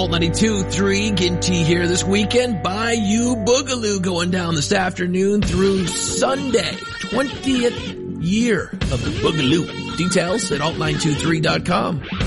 Alt 92.3 Ginty here this weekend. Bayou Boogaloo going down this afternoon through Sunday, 20th year of the Boogaloo. Details at alt923.com.